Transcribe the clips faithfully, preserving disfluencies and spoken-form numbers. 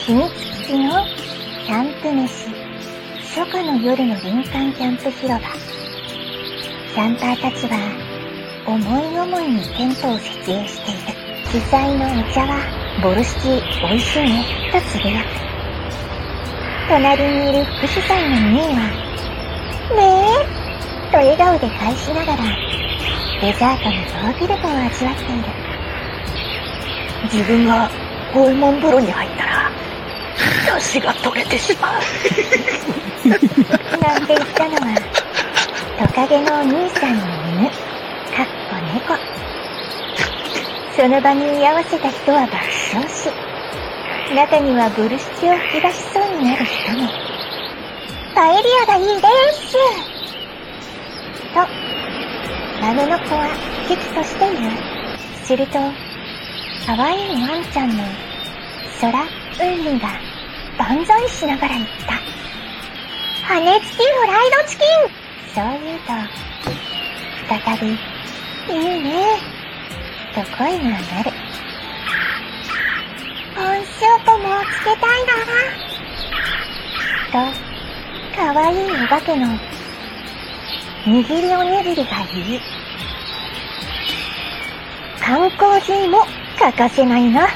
秘密基地のキャンプ飯。初夏の夜の林間キャンプ広場。キャンパーたちは思い思いにテントを設営している。主催のお茶はボルシチ美味しいねとつぶやく。隣にいる副主催のミーはねえと笑顔で返しながらデザートのヨーグルトを味わっている。 自分が五右衛門風呂に入ったら出汁が取れてしまうなんて言ったのはトカゲのお兄さんの犬かっこ猫。その場に居合わせた人は爆笑し、中にはボルシチを吹き出しそうになる人も。パエリアがいいですと豆の子は危機として言う。すると可愛いワンちゃんの空うんりが万歳しながら言った。羽付きフライドチキン。そう言うと再びいいねと声が鳴る。コーンスープもつけたいなとかわいいお化けの握りおにぎりが言い、缶コーヒーも欠かせないなと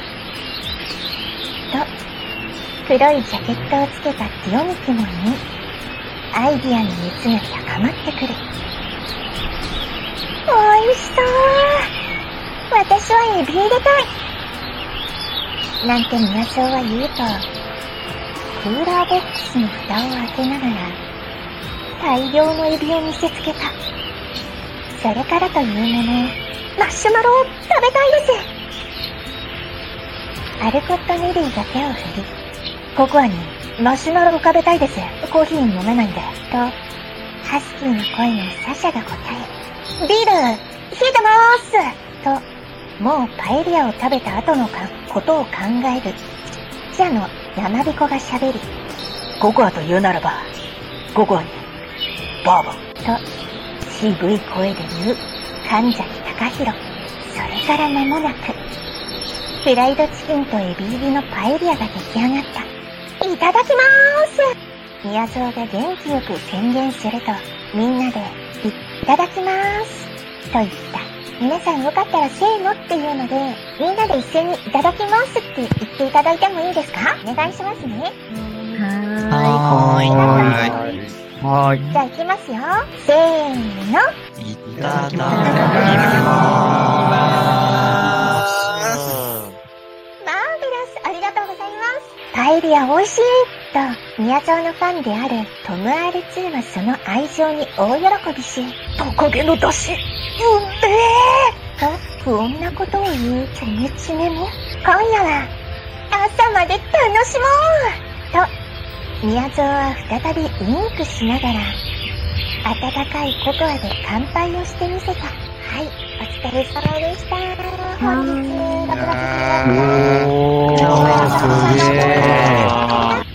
黒いジャケットをつけたティオミキも言い、アイディアの熱が高まってくる。おいしそう。私はエビ入れたいなんて宮荘は言うと、クーラーボックスの蓋を開けながら大量のエビを見せつけた。それからというもの、マシュマロを食べたいです。アルコットネリーが手を振り、ココアにマシュマロを食べたいです。コーヒー飲めないんでとハスキーの声のサシャが答え、ビール冷えてまーすともうパエリアを食べた後のかことを考える記者の山彦が喋り、 ココアと言うならばココアにバーボンと渋い声で言う神崎隆弘。それから間もなくフライドチキンとエビ入りのパエリアが出来上がった。いただきまーす。宮蔵が元気よく宣言するとみんなでいただきまーすと言った。皆さんよかったらせーのっていうのでみんなで一斉にいただきますって言っていただいてもいいですか？お願いしますね。 はーいはーいはーい。じゃあ行きますよ。せーの。 いただきまーす。 マーベラス、ありがとうございます。パエリア美味しいと宮沢のファンであるトム アールツー はその愛情に大喜びし、 トカゲの出汁うめえと不穏なことを言うチョメチメも、今夜は朝まで楽しもうと宮沢は再びウインクしながら温かいココアで乾杯をしてみせた。はい、お疲れ様でした。本日ご苦労様です。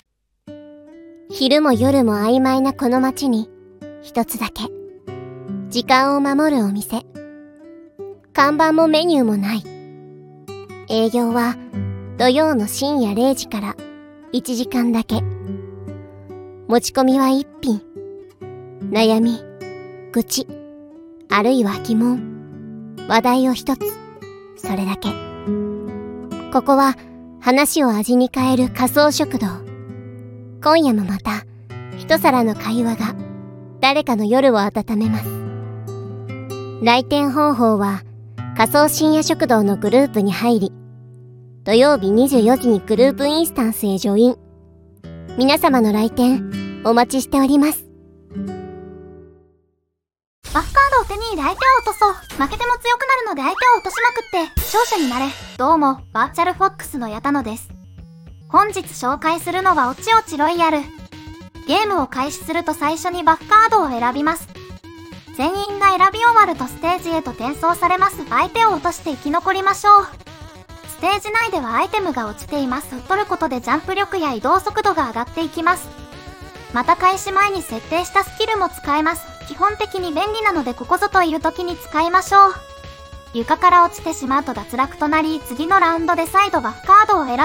昼も夜も曖昧なこの街に一つだけ時間を守るお店。看板もメニューもない。営業は土曜の深夜れいじからいちじかんだけ。持ち込みは一品。悩み、愚痴、あるいは疑問、話題を一つ。それだけ。ここは話を味に変える仮想食堂。今夜もまた一皿の会話が誰かの夜を温めます。来店方法は仮想深夜食堂のグループに入り、土曜日にじゅうよじにグループインスタンスへジョイン。皆様の来店お待ちしております。 バフカードを手に入れ相手を落とそう。負けても強くなるので相手を落としまくって勝者になれ。どうもバーチャルフォックスの矢田野です。本日紹介するのはおちおちロイヤル。ゲームを開始すると最初にバフカードを選びます。全員が選び終わるとステージへと転送されます。相手を落として生き残りましょう。ステージ内ではアイテムが落ちています。取ることでジャンプ力や移動速度が上がっていきます。また開始前に設定したスキルも使えます。基本的に便利なのでここぞといる時に使いましょう。床から落ちてしまうと脱落となり、次のラウンドで再度バフカードを選